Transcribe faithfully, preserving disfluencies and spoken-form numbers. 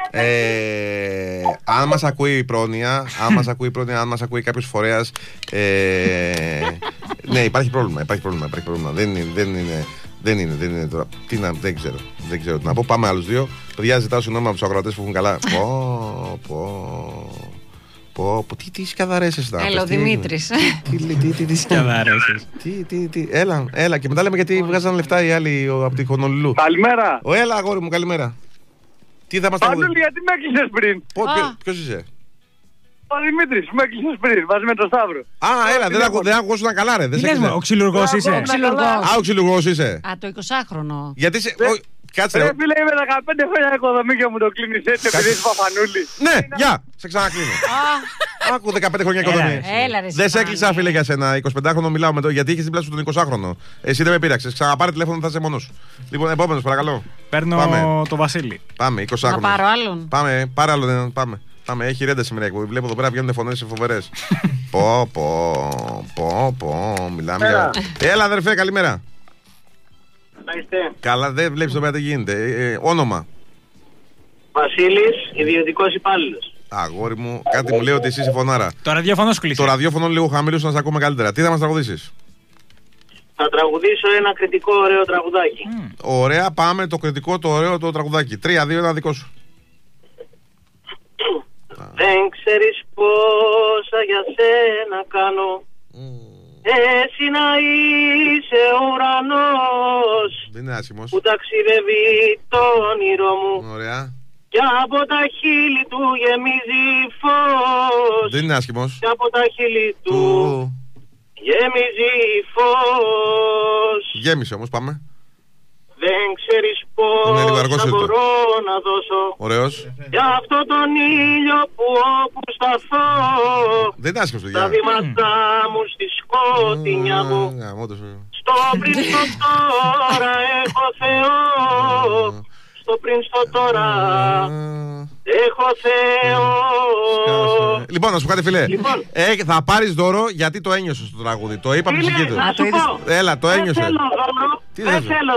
Ε, αν μας ακούει η πρόνοια, αν μας ακούει η πρόνοια, αν μας ακούει κάποιος φορέας, ε, ναι, υπάρχει πρόβλημα, υπάρχει πρόβλημα, υπάρχει πρόβλημα. Δεν είναι, δεν είναι, δεν είναι, δεν είναι τώρα. Τι να, δεν ξέρω, δεν ξέρω τι να πω. Πάμε άλλους δύο. Παιδιά, ζητάω συγγνώμη από τους ακροατές που έχουν καλά. Πω, πω. Πω, πω, τι, τι σκαδαρέσεις θα. Έλα ο Δημήτρης. Τι, τι, τι, τι, τι σκαδαρέσεις. Τι, τι, τι, έλα, έλα και μετά λέμε γιατί βγάζαν λεφτά οι άλλοι από τη Χονολουλού. Καλημέρα. Ο, έλα αγόρι μου, καλημέρα. Τι θα μας τα Παντούλη, γιατί με έκλεισες πριν? Ποιος είσαι? Ο Δημήτρης, με έκλεισες πριν, μαζί με τον Σταύρο. Α, έλα, δεν, ακου, δεν ακούσουν καλά ρε. Τι λες μου, ο ξυλουργός είσαι? Α, ο ξυλουργός είσαι. Α, το εικοσάχρονο. Γιατί σε... Κάτσε ρε. Ρε φίλε, είμαι δεκαπέντε χρόνια οικοδομή και μου το κλείνεις έτσι επειδή είσαι Παπανούλη. Ναι, γεια, σε ξανακλείνω. Άκου δεκαπέντε χρόνια οικοδομή. Δεν σε έκλεισα φίλε για σένα, εικοσιπεντάχρονο μιλάω με το γιατί είχες δίπλα σου τον εικοσάχρονο. Εσύ δεν με πείραξες, ξαναπάρε τηλέφωνο θα είσαι μόνος σου. Λοιπόν, επόμενος παρακαλώ. Παίρνω το Βασίλη. Πάμε, εικοσάχρονο. Να πάρω άλλον. Πάμε, πάρε άλλον, πάμε. Πάμε, έχει ρέντα σήμερα εκπομπή. Βλέπω εδώ πέρα βγαίνουν φωνές φοβερές. Πω, πω, πω, πω, μιλάμε για. Έλα αδερφέ, καλημέρα. Καλά, δεν βλέπεις εδώ πέρα τι γίνεται. Ε, ε, όνομα. Βασίλης, ιδιωτικός υπάλληλος. Αγόρι μου, κάτι μου λέει ότι εσύ είσαι φωνάρα. Το ραδιόφωνο σου κλείσει. Το ραδιόφωνο λίγο χαμηλό να σε ακούμε καλύτερα. Τι θα μας τραγουδήσεις? Θα τραγουδήσω ένα κριτικό ωραίο τραγουδάκι. Mm. Ωραία, πάμε το κριτικό, το ωραίο το τραγουδάκι. Τρία, δύο, ένα δικό σου. Δεν ξέρεις πόσα για σένα κάνω. Mm. Εσύ να είσαι ο ουρανός. Δεν είναι άσχημος. Που ταξιδεύει το όνειρο μου. Ωραία. Και από τα χείλη του γεμίζει φως. Δεν είναι άσχημος. Και από τα χείλη του, του... γεμίζει φως. Γέμισε όμως, πάμε. Δεν ξέρεις πώς θα μπορώ να δώσω. Ωραίος. Για αυτό τον ήλιο που όπου σταθώ. Δεν είναι άσχημος, παιδιά. Τα βήματά μου στη σκοτεινιά μου. Στο πριν στο τώρα έχω Θεό. Στο πριν στο τώρα έχω Θεό. Λοιπόν, να σου πω κάτι φίλε. Λοιπόν. Ε, θα πάρεις δώρο γιατί το ένιωσες στο τραγούδι. Το είπα ψυχή του. Έλα, το ένιωσε. Δεν θέλω δώρο. Δεν θέλω